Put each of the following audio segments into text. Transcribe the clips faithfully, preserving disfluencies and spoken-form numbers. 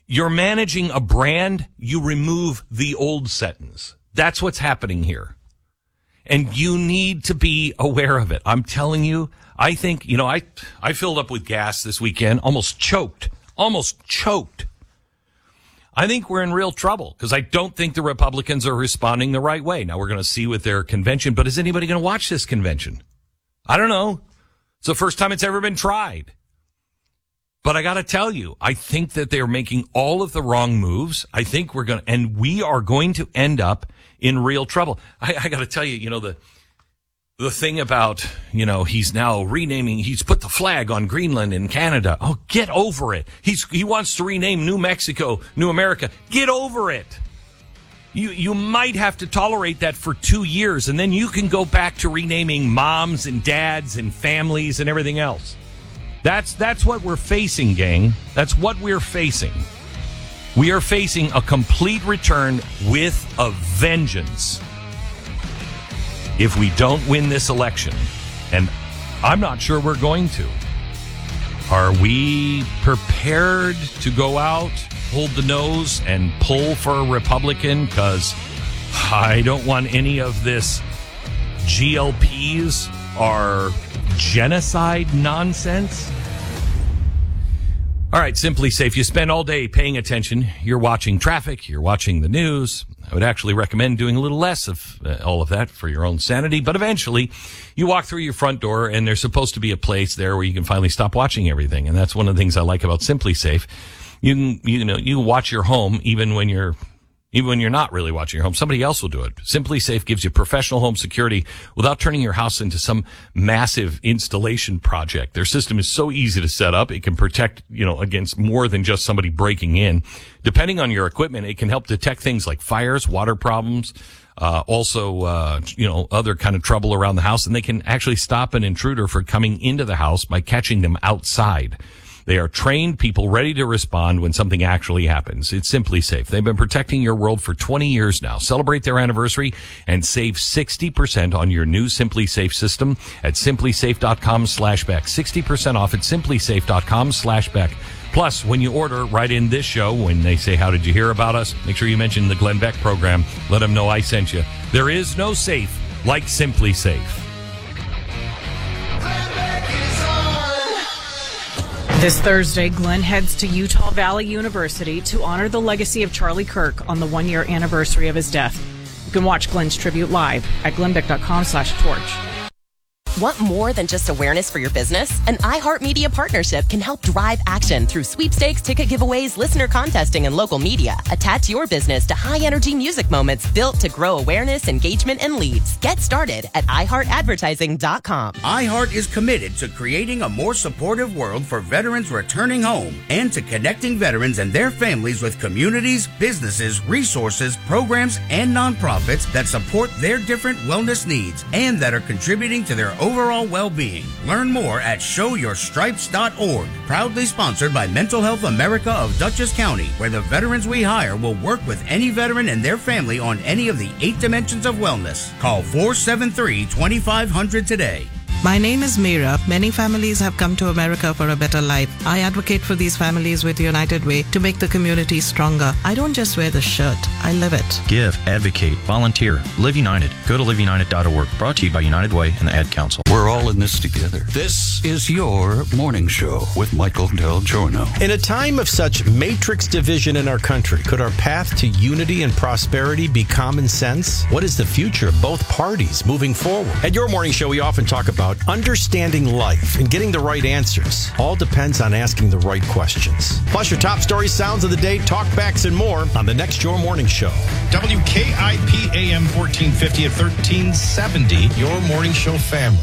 You're managing a brand, you remove the old sentence. That's what's happening here. And you need to be aware of it. I'm telling you, I think, you know, I, I filled up with gas this weekend, almost choked, almost choked. I think we're in real trouble because I don't think the Republicans are responding the right way. Now, we're going to see with their convention, but is anybody going to watch this convention? I don't know. It's the first time it's ever been tried. But I got to tell you, I think that they're making all of the wrong moves. I think we're going to, and we are going to end up in real trouble. I, I got to tell you, you know, the, the thing about, you know, he's now renaming, he's put the flag on Greenland in Canada. Oh, get over it. He's, he wants to rename New Mexico, New America. Get over it. You, you might have to tolerate that for two years and then you can go back to renaming moms and dads and families and everything else. That's, that's what we're facing, gang. That's what we're facing. We are facing a complete return with a vengeance. If we don't win this election, and I'm not sure we're going to, are we prepared to go out, hold the nose, and pull for a Republican? Because I don't want any of this G L Ps or genocide nonsense. All right, Simply Safe. You spend all day paying attention. You're watching traffic. You're watching the news. I would actually recommend doing a little less of uh, all of that for your own sanity. But eventually, you walk through your front door, and there's supposed to be a place there where you can finally stop watching everything. And that's one of the things I like about Simply Safe. You can, you know, you watch your home even when you're Even when you're not really watching your home. Somebody else will do it. Simply Safe gives you professional home security without turning your house into some massive installation project. Their system is so easy to set up. It can protect, you know, against more than just somebody breaking in. Depending on your equipment, it can help detect things like fires, water problems, uh, also, uh, you know, other kind of trouble around the house. And they can actually stop an intruder from coming into the house by catching them outside. They are trained people ready to respond when something actually happens. It's Simply Safe. They've been protecting your world for twenty years now. Celebrate their anniversary and save sixty percent on your new Simply Safe system at simplysafe.com slash Beck. sixty percent off at simplysafe.com slash Beck. Plus, when you order right in this show, when they say, how did you hear about us? Make sure you mention the Glenn Beck program. Let them know I sent you. There is no safe like Simply Safe. This Thursday, Glenn heads to Utah Valley University to honor the legacy of Charlie Kirk on the one-year anniversary of his death. You can watch Glenn's tribute live at glennbeck.com slash torch. Want more than just awareness for your business? An iHeartMedia partnership can help drive action through sweepstakes, ticket giveaways, listener contesting, and local media. Attach your business to high-energy music moments built to grow awareness, engagement, and leads. Get started at i heart advertising dot com. iHeart is committed to creating a more supportive world for veterans returning home and to connecting veterans and their families with communities, businesses, resources, programs, and nonprofits that support their different wellness needs and that are contributing to their overall well-being. Learn more at show your stripes dot org. Proudly sponsored by Mental Health America of Dutchess County, where the veterans we hire will work with any veteran and their family on any of the eight dimensions of wellness. Call four seven three, two five zero zero today. My name is Meera. Many families have come to America for a better life. I advocate for these families with United Way to make the community stronger. I don't just wear the shirt, I live it. Give, advocate, volunteer. Live United. Go to live united dot org. Brought to you by United Way and the Ad Council. We're all in this together. This is your morning show with Michael Del Giorno. In a time of such matrix division in our country, could our path to unity and prosperity be common sense? What is the future of both parties moving forward? At your morning show, we often talk about understanding life and getting the right answers. All depends on asking the right questions. Plus your top stories, sounds of the day, talkbacks, and more on the next Your Morning Show. W K I P A M fourteen fifty at thirteen seventy, Your Morning Show family.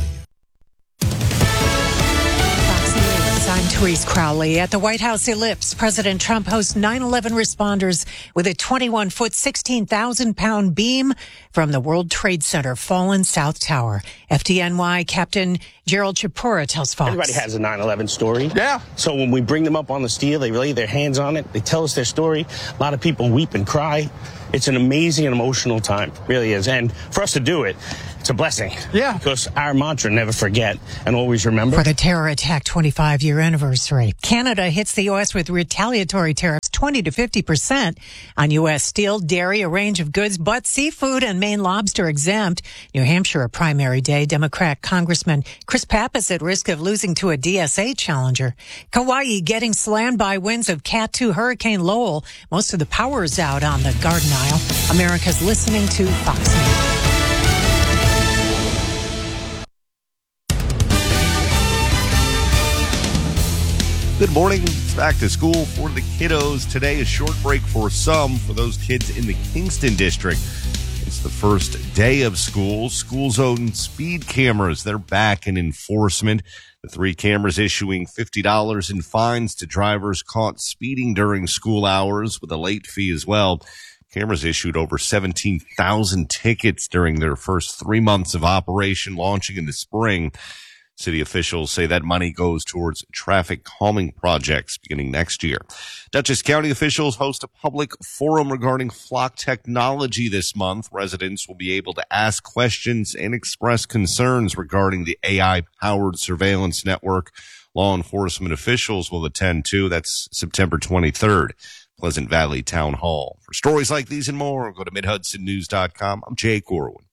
I'm Therese Crowley. At the White House Ellipse, President Trump hosts nine eleven responders with a twenty-one foot, sixteen thousand pound beam from the World Trade Center fallen South Tower. F D N Y Captain Gerald Chipura tells Fox. Everybody has a nine eleven story. Yeah. So when we bring them up on the steel, they lay their hands on it. They tell us their story. A lot of people weep and cry. It's an amazing and emotional time, really is. And for us to do it, it's a blessing. Yeah. Because our mantra, never forget and always remember. For the terror attack twenty-five year anniversary, Canada hits the U S with retaliatory tariffs twenty to fifty percent on U S steel, dairy, a range of goods, but seafood and Maine lobster exempt. New Hampshire, a primary day. Democrat Congressman Chris Pappas at risk of losing to a D S A challenger. Kauai getting slammed by winds of Cat two Hurricane Lowell. Most of the power is out on the Garden Isle. America's listening to Fox News. Good morning. It's back to school for the kiddos. Today, a short break for some, for those kids in the Kingston district. It's the first day of school. School zone speed cameras, they're back in enforcement. The three cameras issuing fifty dollars in fines to drivers caught speeding during school hours with a late fee as well. Cameras issued over seventeen thousand tickets during their first three months of operation, launching in the spring. City officials say that money goes towards traffic calming projects beginning next year. Dutchess County officials host a public forum regarding flock technology this month. Residents will be able to ask questions and express concerns regarding the A I-powered surveillance network. Law enforcement officials will attend too. That's September twenty-third, Pleasant Valley Town Hall. For stories like these and more, go to mid hudson news dot com. I'm Jake Orwin.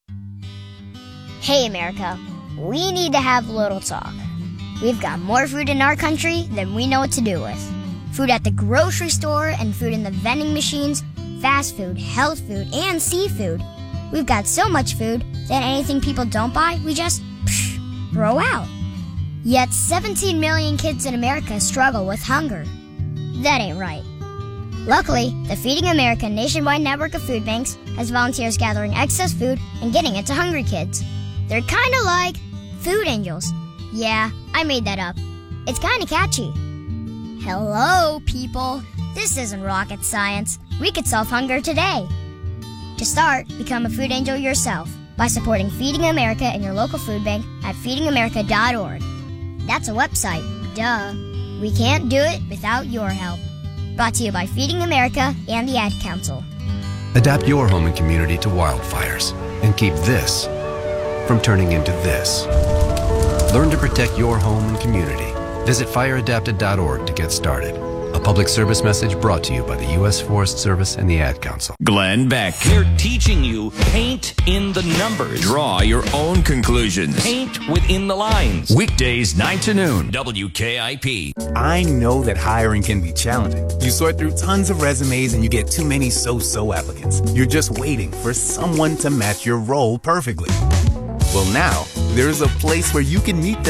Hey, America. We need to have a little talk. We've got more food in our country than we know what to do with. Food at the grocery store and food in the vending machines, fast food, health food, and seafood. We've got so much food that anything people don't buy, we just psh, throw out. Yet seventeen million kids in America struggle with hunger. That ain't right. Luckily, the Feeding America nationwide network of food banks has volunteers gathering excess food and getting it to hungry kids. They're kind of like food angels. Yeah, I made that up. It's kind of catchy. Hello, people. This isn't rocket science. We could solve hunger today. To start, become a food angel yourself by supporting Feeding America and your local food bank at feeding america dot org. That's a website. Duh. We can't do it without your help. Brought to you by Feeding America and the Ad Council. Adapt your home and community to wildfires and keep this from turning into this. Learn to protect your home and community. Visit fire adapted dot org to get started. A public service message brought to you by the U S Forest Service and the Ad Council. Glenn Beck. They're teaching you paint in the numbers. Draw your own conclusions. Paint within the lines. Weekdays nine to noon. W K I P. I know that hiring can be challenging. You sort through tons of resumes and you get too many so-so applicants. You're just waiting for someone to match your role perfectly. Well, now, there's a place where you can meet them